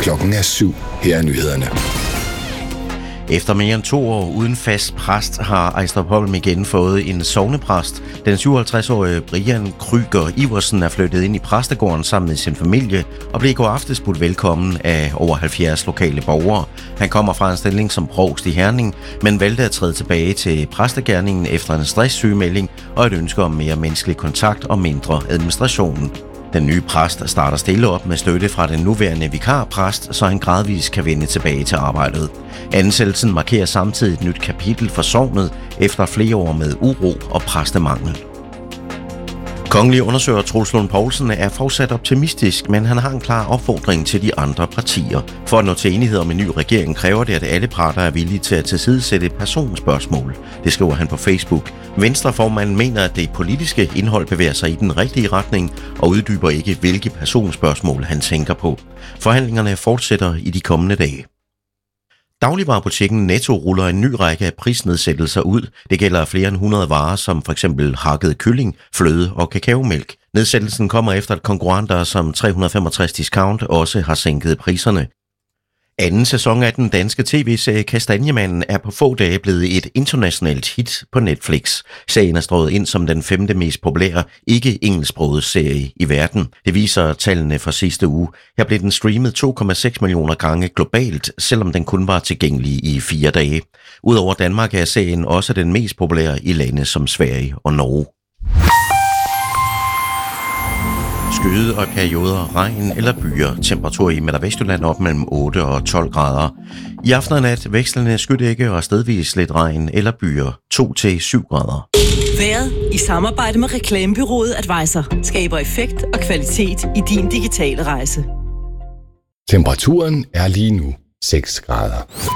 Klokken er 7. Her er nyhederne. Efter mere end 2 år uden fast præst har Ejstrupholm igen fået en sognepræst. Den 57-årige Brian Kryger Iversen er flyttet ind i præstegården sammen med sin familie og blev i går aftes budt velkommen af over 70 lokale borgere. Han kommer fra en stilling som provst i Herning, men valgte at træde tilbage til præstegerningen efter en stresssygemelding og et ønske om mere menneskelig kontakt og mindre administration. Den nye præst starter stille op med støtte fra den nuværende vikarpræst, så han gradvist kan vende tilbage til arbejdet. Ansættelsen markerer samtidig et nyt kapitel for sognet efter flere år med uro og præstemangel. Kongelig undersøger Troels Lund Poulsen er fortsat optimistisk, men han har en klar opfordring til de andre partier. For at nå til enighed om en ny regering kræver det, at alle parter er villige til at tilsidesætte personspørgsmål. Det skriver han på Facebook. Venstreformanden mener, at det politiske indhold bevæger sig i den rigtige retning og uddyber ikke, hvilke personspørgsmål han tænker på. Forhandlingerne fortsætter i de kommende dage. Dagligvarebutikken Netto ruller en ny række af prisnedsættelser ud. Det gælder flere end 100 varer, som f.eks. hakket kylling, fløde og kakaomælk. Nedsættelsen kommer efter, at konkurrenter som 365 Discount også har sænket priserne. Anden sæson af den danske tv-serie Kastanjemanden er på få dage blevet et internationalt hit på Netflix. Serien er strøget ind som den 5. mest populære ikke-engelsksprogede serie i verden. Det viser tallene fra sidste uge. Her blev den streamet 2,6 millioner gange globalt, selvom den kun var tilgængelig i 4 dage. Udover Danmark er serien også den mest populære i lande som Sverige og Norge. Skyde og perioder, regn eller byer. Temperatur i Midt- og Vestjylland op mellem 8 og 12 grader. I aften og nat vekslende skydække og stedvis lidt regn eller byer. 2-7 grader. Vejret i samarbejde med reklamebureauet Advisor skaber effekt og kvalitet i din digitale rejse. Temperaturen er lige nu 6 grader.